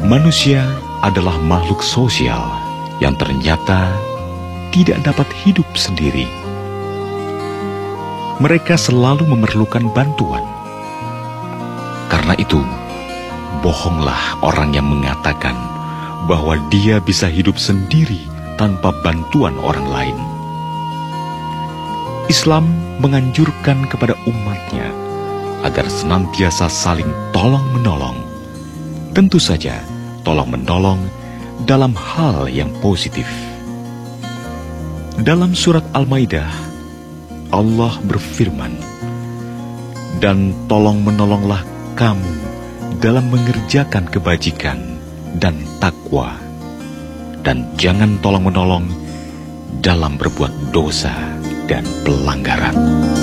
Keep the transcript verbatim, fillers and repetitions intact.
Manusia adalah makhluk sosial yang ternyata tidak dapat hidup sendiri. Mereka selalu memerlukan bantuan. Karena itu, bohonglah orang yang mengatakan bahwa dia bisa hidup sendiri tanpa bantuan orang lain. Islam menganjurkan kepada umatnya agar senantiasa saling tolong-menolong. Tentu saja, tolong-menolong dalam hal yang positif. Dalam surat Al-Maidah, Allah berfirman, "Dan tolong-menolonglah kamu dalam mengerjakan kebajikan dan takwa, dan jangan tolong-menolong dalam berbuat dosa dan pelanggaran."